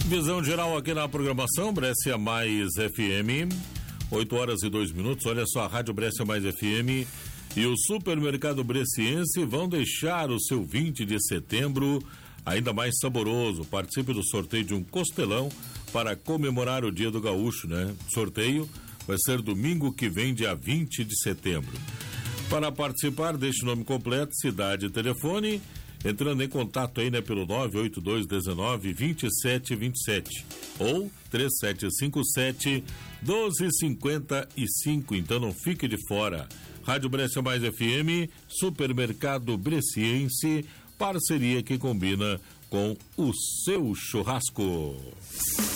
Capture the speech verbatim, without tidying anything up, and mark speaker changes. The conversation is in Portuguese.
Speaker 1: Visão geral aqui na programação, Brescia Mais F M, oito horas e dois minutos. Olha só, a Rádio Brescia Mais F M e o Supermercado Bresciense vão deixar o seu vinte de setembro ainda mais saboroso. Participe do sorteio de um costelão para comemorar o Dia do Gaúcho, né? Sorteio vai ser domingo que vem, dia vinte de setembro. Para participar, deixe o nome completo, cidade e telefone, entrando em contato aí, né, pelo nove oito dois um nove, dois sete dois sete ou três sete cinco sete, um dois cinco cinco. Então não fique de fora. Rádio Brescia Mais F M, Supermercado Bresciense, parceria que combina com o seu churrasco.